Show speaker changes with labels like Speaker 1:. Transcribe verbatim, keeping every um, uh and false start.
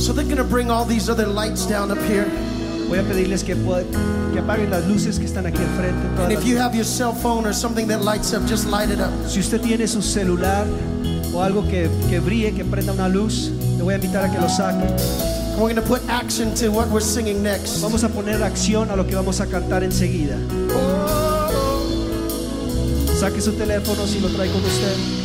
Speaker 1: So they're going to bring all these other lights down up here.
Speaker 2: Voy a pedirles que, puedan, que apaguen las luces que están aquí al frente.
Speaker 1: And
Speaker 2: todas
Speaker 1: if
Speaker 2: las
Speaker 1: you
Speaker 2: luces.
Speaker 1: have your cell phone or something that lights up, just light it up.
Speaker 2: Si usted tiene su celular o algo que, que brille, que prenda una luz, le voy a invitar a que lo saque.
Speaker 1: We're going to put action to what we're singing next.
Speaker 2: Vamos a poner acción a lo que vamos a cantar enseguida.
Speaker 1: Oh,
Speaker 2: Saque su teléfono si lo trae con usted.